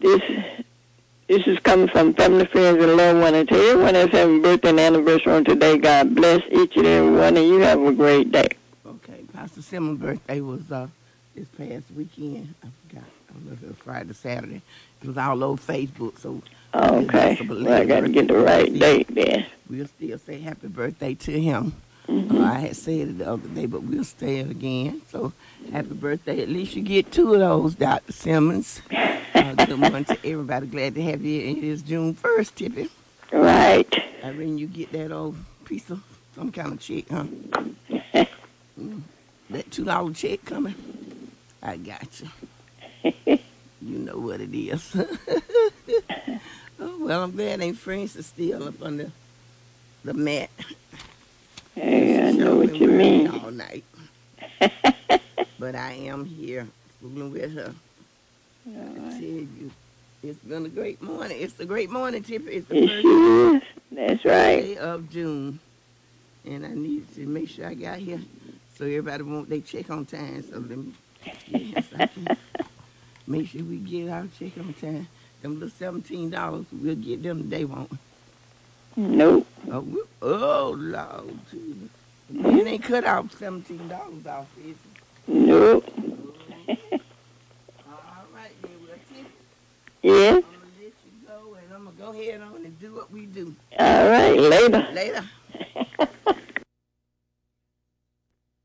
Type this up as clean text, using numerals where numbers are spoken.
This this is coming from family, friends, and loved ones. And to everyone that's having birthday and anniversary on today, God bless each and every one, and you have a great day. Okay, Pastor Simmons' birthday was this past weekend. I forgot. I don't know if it was Friday or Saturday. It was all over Facebook, so Okay. Well, I got to get the right date then. We'll still say happy birthday to him. Mm-hmm. I had said it the other day, but we'll say it again. So happy birthday. At least you get 2 of those, Dr. Simmons. Good morning to everybody. Glad to have you. It is June 1st, Tippy. Right. I mean, you get that old piece of some kind of check, huh? That $2 check coming. I got you. You know what it is. Oh, well, I'm glad Aunt Francis still up under the mat. Hey, I know what you mean. All night. But I am here fooling with her. I tell you, it's been a great morning. It's a great morning, Tippy. It's the first That's right. day of June. And I need to make sure I got here so everybody won't they check on time. So let me I can make sure we get our check on time. Them little $17, we'll get them today, won't we? Nope. Oh, Lord. It ain't cut out $17 off, is it? Nope. All right, then. Well, Tiffany. Yes? I'm going to let you go, and I'm going to go ahead on and do what we do. All right. Later. Later.